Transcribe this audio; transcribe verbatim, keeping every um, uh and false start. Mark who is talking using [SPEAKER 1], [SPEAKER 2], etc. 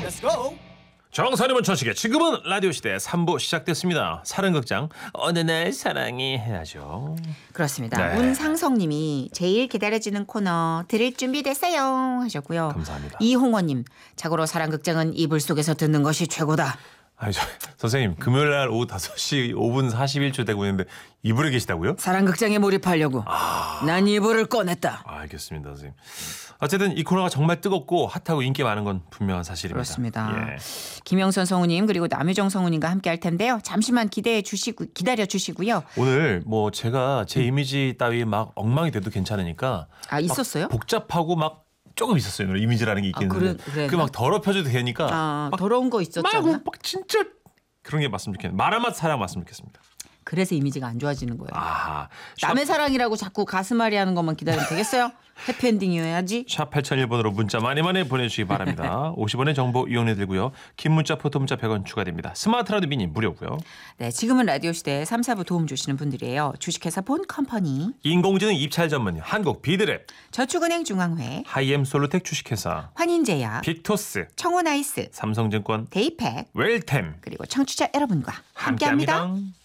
[SPEAKER 1] Let's go.
[SPEAKER 2] 정선이문 천식의 지금은 라디오 시대 삼 부 시작됐습니다. 사랑극장 어느 날 사랑이 해야죠.
[SPEAKER 3] 그렇습니다.
[SPEAKER 2] 네.
[SPEAKER 3] 문상성님이 제일 기다려지는 코너 들을 준비 됐어요 하셨고요.
[SPEAKER 2] 감사합니다.
[SPEAKER 3] 이홍원님 자고로 사랑극장은 이불 속에서 듣는 것이 최고다.
[SPEAKER 2] 아니, 저, 선생님 금요일 날 오후 다섯 시 오 분 사십일 초 되고 있는데 이불에 계시다고요?
[SPEAKER 3] 사랑극장에 몰입하려고
[SPEAKER 2] 아...
[SPEAKER 3] 난 이불을 꺼냈다.
[SPEAKER 2] 아, 알겠습니다, 선생님. 어쨌든 이 코너가 정말 뜨겁고 핫하고 인기 많은 건 분명한 사실입니다.
[SPEAKER 3] 그렇습니다.
[SPEAKER 2] 예.
[SPEAKER 3] 김영선 성우님 그리고 남유정 성우님과 함께 할 텐데요. 잠시만 기대해 주시고 기다려 주시고요.
[SPEAKER 2] 오늘 뭐 제가 제 이미지 따위 막 엉망이 돼도 괜찮으니까
[SPEAKER 3] 아 있었어요?
[SPEAKER 2] 막 복잡하고 막 조금 있었어요. 오늘 이미지라는 게 있긴
[SPEAKER 3] 아,
[SPEAKER 2] 있는데
[SPEAKER 3] 그래, 그래.
[SPEAKER 2] 그 막 더럽혀줘도 되니까
[SPEAKER 3] 아
[SPEAKER 2] 막,
[SPEAKER 3] 더러운 거 있었잖아.
[SPEAKER 2] 막, 막 진짜 그런 게 맞으면 좋겠네요. 말 한마디 사랑 맞으면 좋겠습니다.
[SPEAKER 3] 그래서 이미지가 안 좋아지는 거예요.
[SPEAKER 2] 아하.
[SPEAKER 3] 남의 사랑이라고 자꾸 가슴앓이 하는 것만 기다리면 되겠어요? 해피엔딩이어야지.
[SPEAKER 2] 샵 팔공공일 번으로 문자 많이 많이 보내주시기 바랍니다. 오십 원의 정보 이용해 들고요. 긴 문자 포토 문자 백 원 추가됩니다. 스마트 라디오 미니 무료고요.
[SPEAKER 3] 네, 지금은 라디오 시대에 삼, 사 부 도움 주시는 분들이에요. 주식회사 본 컴퍼니,
[SPEAKER 2] 인공지능 입찰 전문 한국 비드랩,
[SPEAKER 3] 저축은행 중앙회,
[SPEAKER 2] 하이엠 솔루텍 주식회사,
[SPEAKER 3] 환인제약,
[SPEAKER 2] 빅토스,
[SPEAKER 3] 청원아이스,
[SPEAKER 2] 삼성증권,
[SPEAKER 3] 데이팩
[SPEAKER 2] 웰템
[SPEAKER 3] 그리고 청취자 여러분과
[SPEAKER 2] 함께합니다.
[SPEAKER 3] 함께합니다.